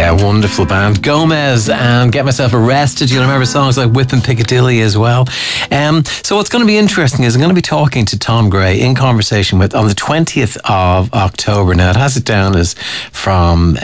Yeah, wonderful band. Gomez and Get Myself Arrested. You'll remember songs like Whippin' Piccadilly as well. So what's going to be interesting is I'm going to be talking to Tom Gray in conversation with on the 20th of October. Now, it has it down as from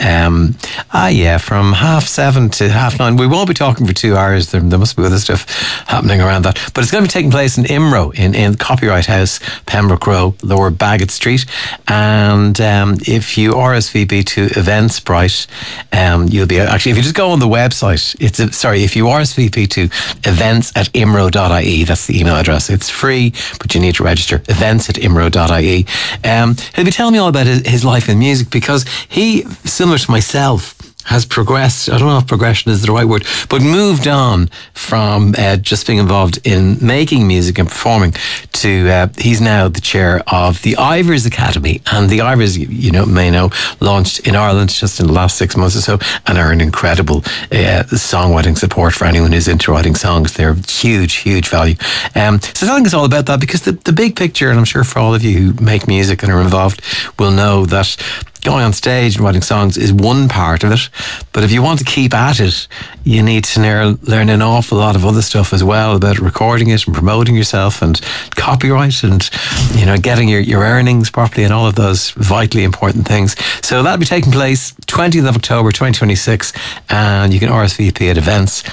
7:30 to 9:30. We won't be talking for 2 hours. There must be other stuff happening around that. But it's going to be taking place in Imro, in Copyright House, Pembroke Row, Lower Bagot Street. And if you RSVP to Eventbrite, you'll be actually, if you just go on the website, if you RSVP to events@imro.ie, that's the email address. It's free, but you need to register. events@imro.ie. He'll be telling me all about his life in music, because he, similar to myself, has progressed. I don't know if progression is the right word, but moved on from just being involved in making music and performing to he's now the chair of the Ivors Academy. And the Ivors, you may know, launched in Ireland just in the last 6 months or so, and are an incredible songwriting support for anyone who's into writing songs. They're huge value. So I think it's all about that, because the big picture, and I'm sure for all of you who make music and are involved will know that going on stage and writing songs is one part of it, but if you want to keep at it, you need to learn an awful lot of other stuff as well, about recording it and promoting yourself and copyright and getting your earnings properly and all of those vitally important things. So that'll be taking place 20th of October 2026, and you can RSVP at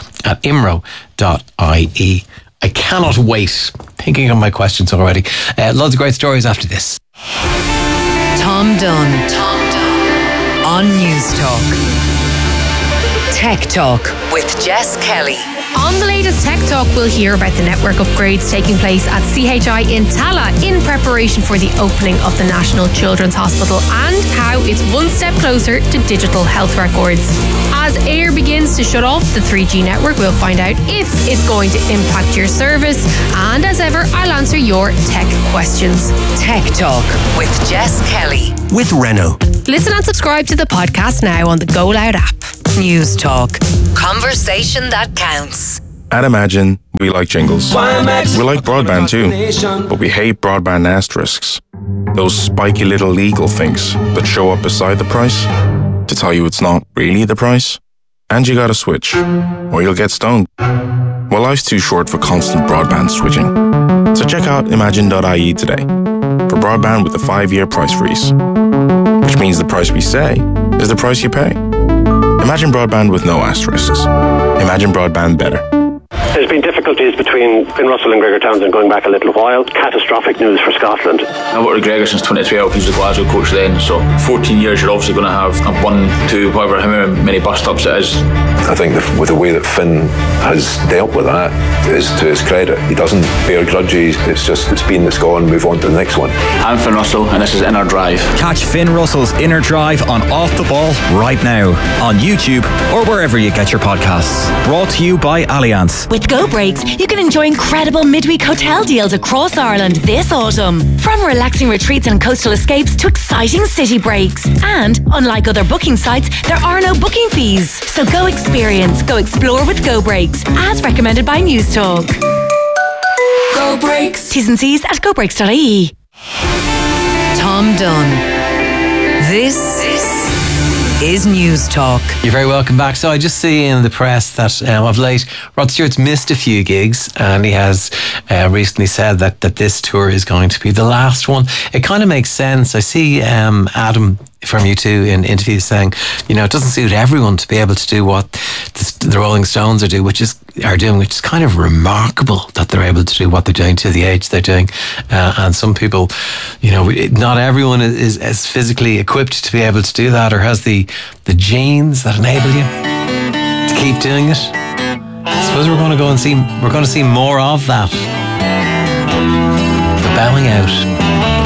events@imro.ie. I cannot wait. Thinking of my questions already. Loads of great stories after this. Tom Dunn on News Talk. Tech Talk with Jess Kelly. On the latest Tech Talk, we'll hear about the network upgrades taking place at CHI in Tala in preparation for the opening of the National Children's Hospital, and how it's one step closer to digital health records. As Air begins to shut off the 3G network, we'll find out if it's going to impact your service. And as ever, I'll answer your tech questions. Tech Talk with Jess Kelly. With Renault. Listen and subscribe to the podcast now on the Go Loud app. News Talk. Conversation that counts. At Imagine, we like jingles. We like broadband too, but we hate broadband asterisks. Those spiky little legal things that show up beside the price to tell you it's not really the price. And you gotta switch, or you'll get stoned. Well, life's too short for constant broadband switching. So check out imagine.ie today for broadband with a 5-year price freeze. Which means the price we say is the price you pay. Imagine broadband with no asterisks. Imagine broadband better. There's been difficulties between Finn Russell and Gregor Townsend going back a little while. Catastrophic news for Scotland. I've worked with Gregor since 2012. He was the Glasgow coach then. So 14 years, you're obviously going to have 1, 2, however many bus stops it is. I think with the way that Finn has dealt with that is to his credit. He doesn't bear grudges. It's been, it's gone, move on to the next one. I'm Finn Russell, and this is Inner Drive. Catch Finn Russell's Inner Drive on Off the Ball right now on YouTube or wherever you get your podcasts. Brought to you by Allianz. With Go Breaks, you can enjoy incredible midweek hotel deals across Ireland this autumn. From relaxing retreats and coastal escapes to exciting city breaks. And, unlike other booking sites, there are no booking fees. So go experience, go explore with Go Breaks, as recommended by News Talk. Go Breaks. T's and C's at gobreaks.ie. Tom Dunn. This is News Talk. You're very welcome back. So I just see in the press that of late Rod Stewart's missed a few gigs, and he has recently said that this tour is going to be the last one. It kind of makes sense. I see Adam from U2 in interviews saying, it doesn't suit everyone to be able to do what the Rolling Stones are doing, which is kind of remarkable that they're able to do what they're doing to the age they're doing. And some people, not everyone is as physically equipped to be able to do that, or has the genes that enable you to keep doing it. I suppose we're going to see more of that. The bowing out.